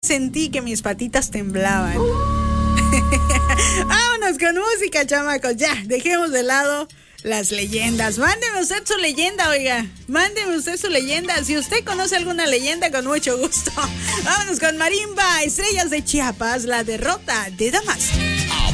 sentí que mis patitas temblaban. Vámonos con música, chamacos. Ya, dejemos de lado las leyendas. Mándeme usted su leyenda, oiga. Mándeme usted su leyenda. Si usted conoce alguna leyenda, con mucho gusto. Vámonos con Marimba, Estrellas de Chiapas, la derrota de Damasco.